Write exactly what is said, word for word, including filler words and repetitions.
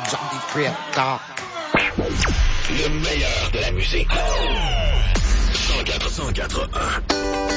Zombie Crip Talk. Le meilleur de la musique. cent quatre, cent quatre, un.